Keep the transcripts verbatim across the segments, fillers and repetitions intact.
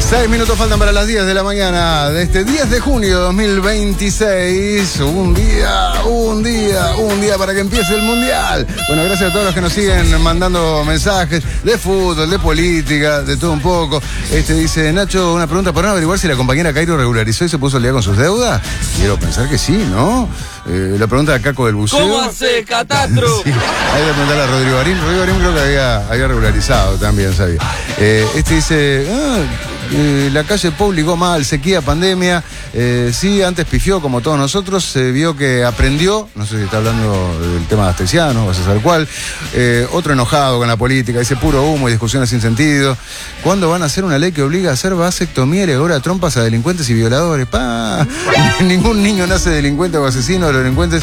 Seis minutos faltan para las diez de la mañana de este diez de junio de dos mil veintiséis. Un día, un día, un día para que empiece el Mundial. Bueno, gracias a todos los que nos siguen mandando mensajes de fútbol, de política, de todo un poco. Este dice, Nacho, una pregunta para no averiguar si la compañera Cairo regularizó y se puso al día con sus deudas. Quiero pensar que sí, ¿no? Eh, la pregunta de Caco del Buceo. ¿Cómo hace, Catastro? Sí, hay que preguntarle a Rodrigo Barín. Rodrigo Barín creo que había, había regularizado también, sabía. Eh, este dice, ah, eh, la calle publicó mal, sequía, pandemia. Eh, sí, antes pifió como todos nosotros. Se vio que aprendió, no sé si está hablando del tema de Astesiano, vas a saber cuál. Eh, otro enojado con la política, dice puro humo y discusiones sin sentido. ¿Cuándo van a hacer una ley que obliga a hacer vasectomía y le cobra trompas a delincuentes y violadores? ¡Pah! Ningún niño nace delincuente o asesino. Los delincuentes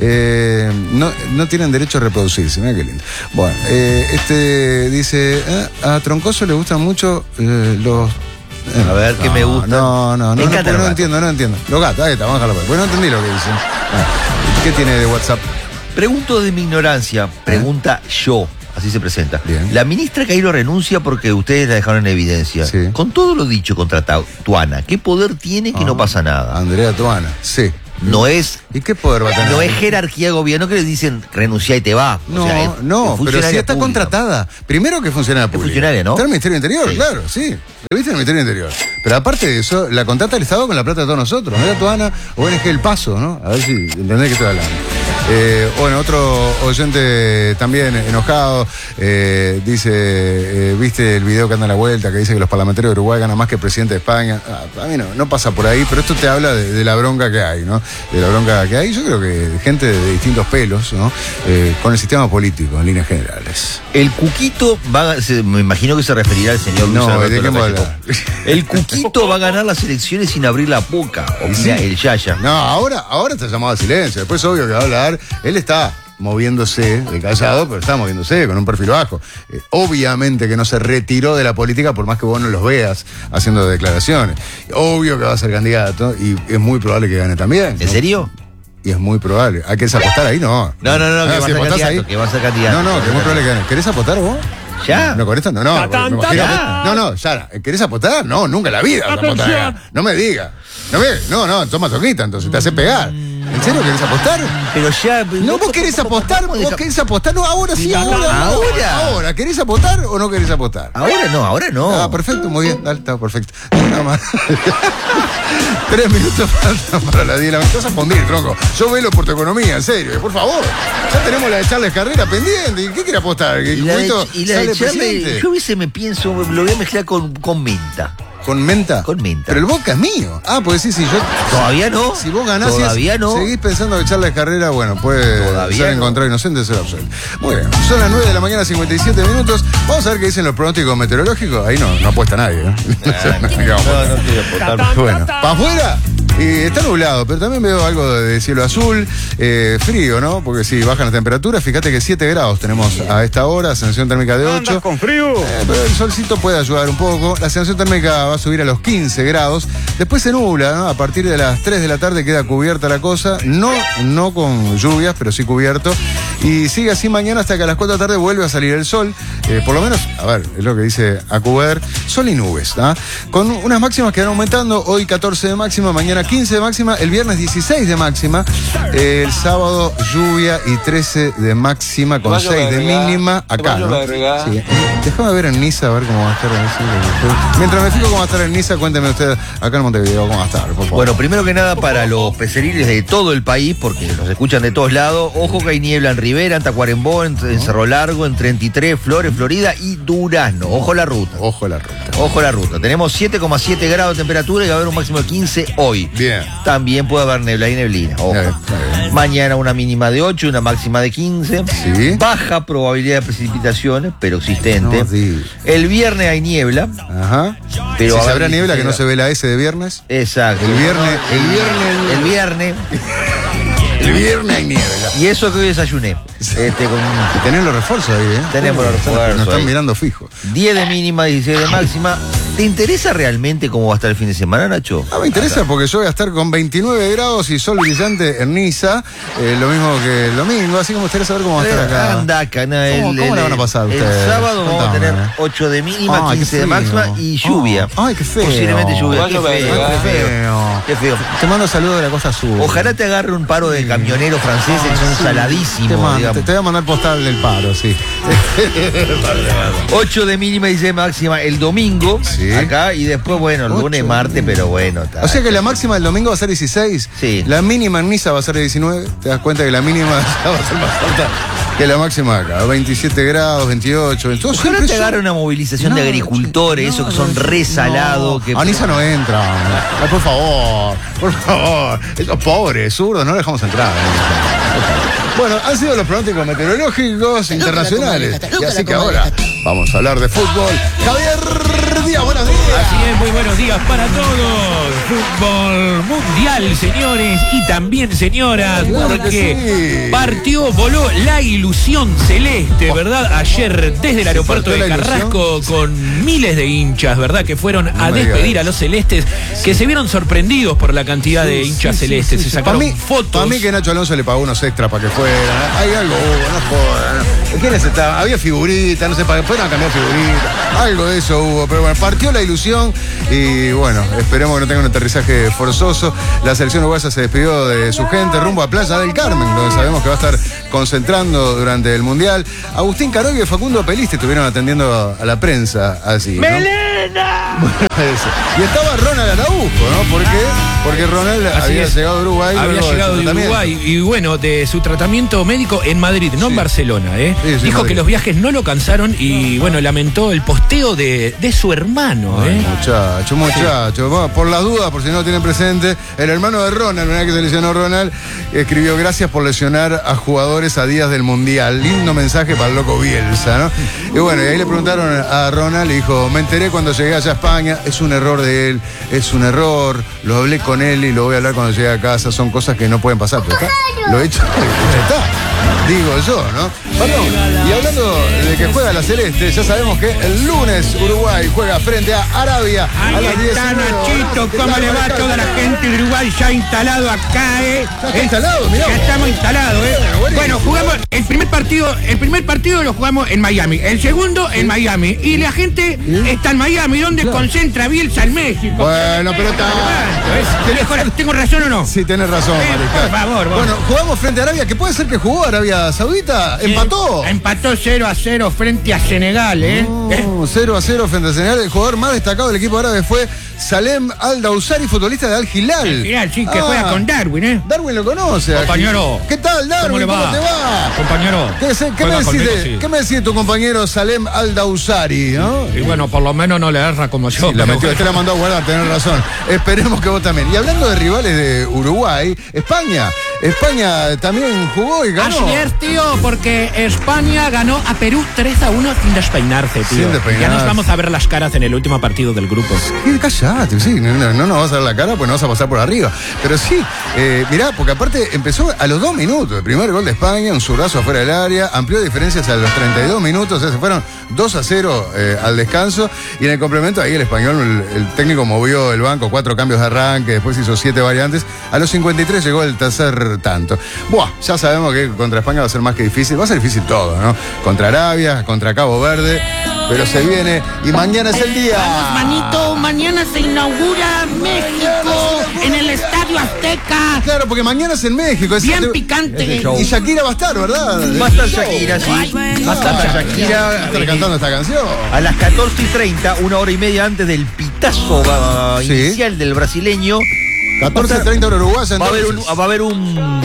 eh, no, no tienen derecho a reproducirse. Mira qué lindo. Bueno, eh, este dice, eh, a Troncoso le gustan mucho eh, los... Eh, a ver, ¿qué no, me gusta? No, no, me no, no, no, no entiendo, no entiendo. Los gatos, ahí está, vamos a dejarlo. Pues no entendí lo que dicen. Ah, ¿qué tiene de WhatsApp? Pregunto de mi ignorancia, pregunta ¿Eh? yo. Así se presenta. Bien. La ministra Cairo renuncia porque ustedes la dejaron en evidencia. Sí. Con todo lo dicho contra Tuana, ¿qué poder tiene que ah, no pasa nada? Andrea Tuana, sí. No es... ¿Y qué poder va a tener? No es jerarquía de gobierno que le dicen renuncia y te va. No, o sea, es, no, es pero si está pública. contratada. Primero que funcionaria pública. Funcionaria, ¿no? Está en el Ministerio del Interior, sí. Claro, sí. Lo viste en el Ministerio del Interior. Pero aparte de eso, la contrata el Estado con la plata de todos nosotros. Andrea Tuana, O N G El Paso, ¿no? A ver si entendés que estoy hablando. Eh, bueno, otro oyente también enojado, eh, dice, eh, ¿viste el video que anda a la vuelta que dice que los parlamentarios de Uruguay ganan más que el presidente de España? Ah, a mí no, no pasa por ahí, pero esto te habla de, de la bronca que hay, ¿no? De la bronca que hay, yo creo que gente de, de distintos pelos, ¿no? Eh, con el sistema político, en líneas generales. El Cuquito va a, se, me imagino que se referirá al señor Luis no, Alberto ¿de qué hablar? El Cuquito va a ganar las elecciones sin abrir la boca, o ¿Sí? el Yaya. No, ahora, ahora está llamado a silencio, después obvio que va a hablar. Él está moviéndose de callado, pero está moviéndose con un perfil bajo. Eh, obviamente que no se retiró de la política por más que vos no los veas haciendo declaraciones. Obvio que va a ser candidato y es muy probable que gane también, ¿no? ¿En serio? Y es muy probable. ¿Hay que apostar ahí? No. No, no, no, no, que, si va a ser candidato, ahí, que va a ser candidato. No, no, que es muy probable que gane. ¿Querés apostar vos? ¿Ya? ¿No con esto? No, no. Ta, Me ta, imagino, ta. no, no, ya. ¿Querés apostar? No, nunca en la vida vas a apostar acá. No me digas. No, me, no, no, toma toquita, entonces te hace pegar. ¿En serio querés apostar? Pero ya... No, vos querés apostar, vos querés apostar, no, ahora sí, ahora, ahora. Ahora, ¿querés apostar o no querés apostar? Ahora no, ahora no. Ah, perfecto, muy bien, dale, está perfecto. Nada más. Tres minutos faltan para la diez de la mañana. Te vas a fundir, tronco. Yo velo por tu economía, en serio, por favor. Ya tenemos la de Charles Carrera pendiente. ¿Qué quiere apostar? ¿Que Y la de, Cuito y la sale de Charlie, presidente? yo a veces me pienso, lo voy a mezclar con, con menta. ¿Con menta? Con menta. Pero el Boca es mío. Ah, pues sí, sí, yo... Todavía no. Si vos ganás Todavía y no. seguís pensando que Charles Carrera, bueno, puede Todavía ser no. encontrado inocente y ser absuelto. Muy bien, son las nueve de la mañana, cincuenta y siete minutos. Vamos a ver qué dicen los pronósticos meteorológicos. Ahí no, no apuesta nadie, ¿eh? Ah, no, no, no quiero apostar. Bueno, ¿para afuera? Y está nublado, pero también veo algo de cielo azul, eh, frío, ¿no? Porque si bajan las temperaturas, fíjate que siete grados tenemos a esta hora, sensación térmica de ocho. ¿Andas con frío? Eh, pero el solcito puede ayudar un poco. La sensación térmica va a subir a los quince grados. Después se nubla, ¿no? A partir de las tres de la tarde queda cubierta la cosa. No, no con lluvias, pero sí cubierto. Y sigue así mañana hasta que a las cuatro de la tarde vuelve a salir el sol. Eh, por lo menos, a ver, es lo que dice Acuber. Sol y nubes, ¿no? Con unas máximas que van aumentando. Hoy catorce de máxima, mañana quince de máxima. El viernes dieciséis de máxima. Eh, el sábado lluvia y trece de máxima con seis de mínima. Acá, ¿no? Sí. Déjame ver en Niza, a ver cómo va a estar en Niza. Mientras me fijo cómo va a estar en Niza, cuénteme usted acá en Montevideo cómo va a estar, por favor. Bueno, primero que nada para los peceriles de todo el país, porque nos escuchan de todos lados. Ojo que hay niebla en Rivera, en Tacuarembó, en, en Cerro Largo, en treinta y tres, Flores, Florida y Durazno. Ojo la ruta. Ojo la ruta. Ojo la ruta. Tenemos siete coma siete grados de temperatura y va a haber un máximo de quince hoy. Bien. También puede haber nebla y neblina. Ojo. Bien, bien. Mañana una mínima de ocho y una máxima de quince. Sí. Baja probabilidad de precipitaciones, pero existente. No, sí. El viernes hay niebla. Ajá. Pero si a ver, habrá niebla que no dieciséis se ve la S de viernes. Exacto. El viernes, el viernes, El viernes. el viernes hay niebla. Y eso que hoy desayuné. Este, con Y tenés los refuerzos ahí, ¿eh? Tenemos los refuerzos Nos están ahí. mirando fijo. diez de mínima, dieciséis de máxima. ¿Te interesa realmente cómo va a estar el fin de semana, Nacho? No me interesa porque yo voy a estar con veintinueve grados y sol brillante en Niza, eh, lo mismo que el domingo, así que me gustaría saber cómo va a estar acá. Anda, cana, el, ¿Cómo, cómo la van a pasar el, ustedes? el sábado vamos a tener Contame. ocho de mínima, Ay, quince qué de máxima feo. y lluvia. Oh, ay, qué feo. Posiblemente lluvia. Qué Vaya, feo, vaya, qué feo. feo. Qué feo. Te mando saludos de la Costa Sur. Ojalá te agarre un paro de camioneros franceses que son Sí. saladísimos, Te, mando, digamos. te, te voy a mandar postal del paro, sí. ocho de mínima y diez de máxima el domingo, Sí. acá, y después, bueno, el lunes, Ocho. martes, pero bueno. ta, O sea que ta. la máxima del domingo va a ser dieciséis. Sí. La mínima en Niza va a ser diecinueve. Te das cuenta que la mínima ya va a ser más alta que la máxima acá. veintisiete grados, veintiocho, veintiocho. Ojalá Siempre te son- agarre una movilización de No, agricultores, no, esos que son no, resalados. no. Que... A Niza no entran. Ay, por favor, por favor. Estos pobres, zurdos, no los dejamos entrar. Bueno, han sido los pronósticos meteorológicos internacionales. Y así que ahora vamos a hablar de fútbol. Javier Díaz, buenos días. Así es, muy buenos días para todos. Fútbol mundial, señores, y también señoras, Claro que porque sí. partió, voló la ilusión celeste, ¿verdad? Ayer desde el aeropuerto partió de la Carrasco con miles de hinchas, ¿verdad? Que fueron a me despedir digas. a los celestes, que se vieron sorprendidos por la cantidad de hinchas celestes. Se Para sacaron mí, fotos. para mí que Nacho Alonso le pagó unos extras para que fuera. Hay algo, hubo, no jodan. ¿Quiénes estaban? Había figuritas, no sé, para que fueran a cambiar figuritas. Algo de eso hubo, pero bueno, partió la ilusión y bueno, esperemos que no tenga un aterrizaje forzoso. La selección uruguaya se despidió de su gente rumbo a Playa del Carmen, donde sabemos que va a estar concentrando durante el Mundial. Agustín Caroyo y Facundo Peliste estuvieron atendiendo a la prensa así, ¿no? ¡Melena! Eso. Y estaba Ronald Araujo, ¿no? ¿Por qué? Porque Ronald Así había es. llegado de Uruguay. Había luego llegado su de tratamiento. Uruguay y bueno, de su tratamiento médico en Madrid, no en Sí. Barcelona, ¿eh? Sí, sí, Dijo Madrid. que los viajes no lo cansaron y bueno, lamentó el posteo de, de su hermano, Ay, ¿eh? muchacho, muchacho. Bueno, por las dudas, por si no lo tienen presente, el hermano de Ronald, una vez que se lesionó Ronald, escribió gracias por lesionar a jugadores a días del Mundial. Lindo mensaje para el loco Bielsa, ¿no? Y bueno, y ahí le preguntaron a Ronald y dijo, me enteré cuando llegué allá a España, es un error de él, es un error, lo hablé con él y lo voy a hablar cuando llegue a casa, son cosas que no pueden pasar, pero está, lo he hecho, ya está. Digo yo, ¿no? Perdón. Y hablando de que juega la Celeste, ya sabemos que el lunes Uruguay juega frente a Arabia. a Ahí las está diecinueve horas. Nachito, ¿Qué cómo tal, le va a Maricán? toda la gente de Uruguay ya instalado acá, eh. Ya está instalado, mirá. Ya estamos instalados, eh. Bueno, Bueno, jugamos el primer partido, el primer partido lo jugamos en Miami, el segundo en Miami. Y la gente está en Miami, donde concentra Bielsa en México. Bueno, pero está. ¿Tengo, ¿Tengo razón o no? Sí, tenés razón, Sí, Mariscal. por favor, vos. Bueno, jugamos frente a Arabia, que puede ser que jugó Arabia Saudita. Empató. Empató cero a cero frente a Senegal, eh. Eh, No, cero a cero frente a Senegal. El jugador más destacado del equipo árabe fue Salem Al-Dawsari, futbolista de Al-Hilal. Mirá, sí, que Ah, juega con Darwin, eh. Darwin lo conoce. Compañero. ¿Qué tal, Darwin? ¿Cómo le va? te va? Compañero, ¿Qué, se- qué me juega decís conmigo, de, sí. ¿Qué me decís de tu compañero Salem Al-Dawsari? ¿no? Y bueno, por lo menos no le erra como yo. Sí, la pero metió, este la mandó a guardar, tenés razón. Esperemos que vos también. Y hablando de rivales de Uruguay, España. España también jugó y ganó. Así es, tío, porque España ganó a Perú tres a uno sin despeinarse, tío. Sin despeinarse. Ya nos vamos a ver las caras en el último partido del grupo. Sí, callate, sí, no, no, no nos vas a dar la cara, pues nos vas a pasar por arriba. Pero sí, eh, mirá, porque aparte empezó a los dos minutos, el primer gol de España, un zurdazo afuera del área, amplió diferencias a los treinta y dos minutos, o sea, se fueron dos a cero eh, al descanso, y en el complemento ahí el español, el, el técnico movió el banco, cuatro cambios de arranque, después hizo siete variantes, a los cincuenta y tres llegó el tercer tanto. Buah, ya sabemos que contra España va a ser más que difícil, va a ser difícil todo, ¿no? Contra Arabia, contra Cabo Verde, pero se viene, y mañana es el día. Vamos, manito, mañana se inaugura México en el Estadio Azteca. Claro, porque mañana es en México. Es Bien este- picante. Ese show. Y Shakira va a estar, ¿verdad? Va a estar Shakira, sí. Va a estar Va a Shakira. estar cantando esta canción. A las catorce y treinta, una hora y media antes del pitazo ah, Sí. inicial del brasileño, catorce treinta hora uruguaya. va a haber un, entonces. va a haber un,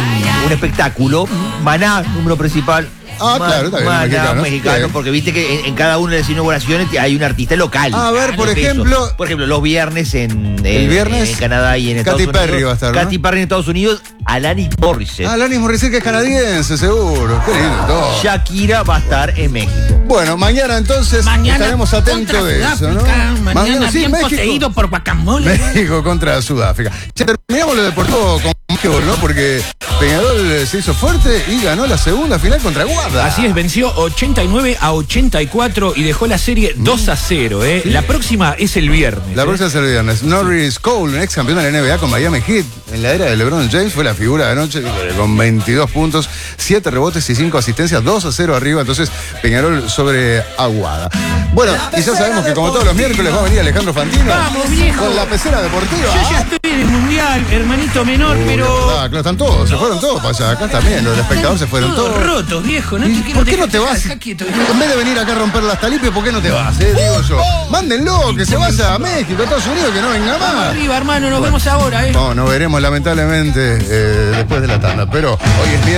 un espectáculo. Maná, número principal. Ah, Ma- claro, está bien, Maná, mexicano. mexicano, Bien. porque viste que en, en cada una de las inauguraciones hay un artista local. A ver, por Claro, de ejemplo- eso. Por ejemplo, los viernes en, El en- viernes, en Canadá y en Estados Katy Unidos. Perry va a estar, ¿no? Katy Perry en Estados Unidos, Alanis Morissette. Ah, Alanis Morissette, que es canadiense, seguro. Qué lindo todo. Shakira va a estar en México. Bueno, mañana entonces Mañana estaremos atentos contra de eso, ¿no? Sudáfrica, Mañana sí, bien México. poseído por guacamole. México contra Sudáfrica. Ya terminamos lo deportivo con Conmebol, ¿no? Porque Peñarol se hizo fuerte y ganó la segunda final contra Guarda. Así es, venció ochenta y nueve a ochenta y cuatro y dejó la serie dos a cero, ¿eh? La próxima es el viernes. La ¿eh? próxima es el viernes. Norris Cole, ex campeón de la N B A con Miami Heat, en la era de LeBron James, fue la figura de noche con veintidós puntos, siete rebotes y cinco asistencias, dos a cero arriba. Entonces, Peñarol sobre Aguada. Bueno, y ya sabemos que como todos los miércoles va a venir Alejandro Fantino. Vamos, viejo. Con la pecera deportiva. Yo ya estoy en el mundial, hermanito menor, Uy, pero. verdad, claro, están todos, se fueron todos para allá. Acá también, los del espectador se fueron Todos todos. rotos, viejo. No ¿Y te quiero ¿Por qué no dejar- te vas? dejar quieto. En vez de venir acá a romper las talipias, ¿por qué no te vas? Eh? Digo yo. Mándenlo, que se vaya a México, a Estados Unidos, que no venga Vamos más. arriba, hermano, nos vemos ahora, ¿eh? No, nos veremos lamentablemente eh, después de la tanda. Pero hoy es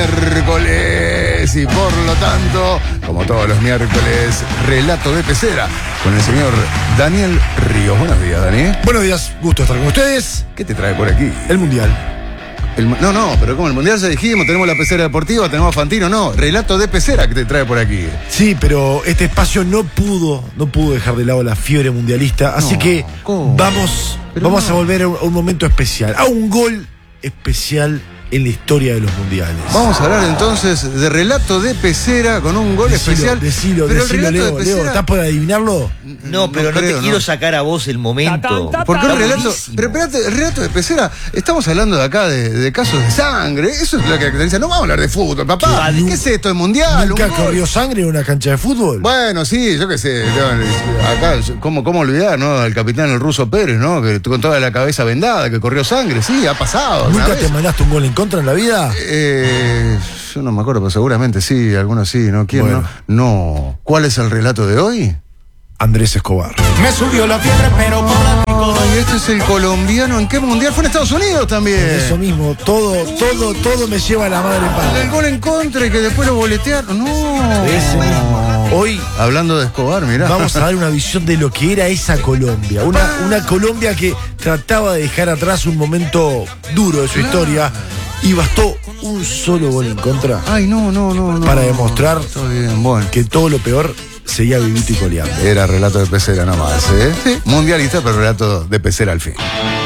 miércoles y por lo tanto, como todos los miércoles, relato de pecera con el señor Daniel Ríos. Buenos días, Dani. Buenos días, gusto estar con ustedes. ¿Qué te trae por aquí? El Mundial. El, no, no, pero como el Mundial ya dijimos, tenemos la pecera deportiva, tenemos a Fantino, no, relato de pecera que te trae por aquí. Sí, pero este espacio no pudo, no pudo dejar de lado la fiebre mundialista, así No, que ¿cómo? vamos, Pero vamos no. a volver a un, a un momento especial, a un gol especial en la historia de los mundiales. Vamos a hablar entonces de relato de pecera con un gol Decilo, especial. Decilo, Pero el decilo, relato de Leo, pecera- Leo, ¿estás por adivinarlo? No, pero no, creo, te quiero sacar a vos el momento. ¿Por qué el Está relato? buenísimo. Pero espérate, el relato de pecera, estamos hablando de acá de, de casos de sangre, eso es lo que caracteriza. No vamos a hablar de fútbol, papá. ¿Qué es esto? ¿El mundial? ¿Nunca ¿Un gol? corrió sangre en una cancha de fútbol? Bueno, sí, yo qué sé. yo- Acá, ¿cómo, cómo olvidar, no? El capitán el ruso Pérez, ¿no? Que con toda la cabeza vendada, que corrió sangre, sí, ha pasado. alguna ¿Nunca vez. te mandaste un gol en contra en la vida? Eh, yo no me acuerdo, pero seguramente sí, algunos sí, ¿no? ¿Quién Bueno. no? No. ¿Cuál es el relato de hoy? Andrés Escobar. Me subió la fiebre, pero por la Ay, este es el colombiano. ¿En qué mundial? Fue en Estados Unidos también. Eso mismo, todo, todo, todo me lleva a la madre El padre. gol en contra y que después lo boletearon. No. Ese mismo. Hoy Hablando de Escobar, mirá. vamos a dar una visión de lo que era esa Colombia. Una, una Colombia que trataba de dejar atrás un momento duro de su historia y bastó un solo gol en contra Ay, no, no, no, no. para demostrar Está bien, bueno. que todo lo peor seguía vivito y coleando. Era relato de pecera nomás, ¿eh? Sí. Mundialista, pero relato de pecera al fin.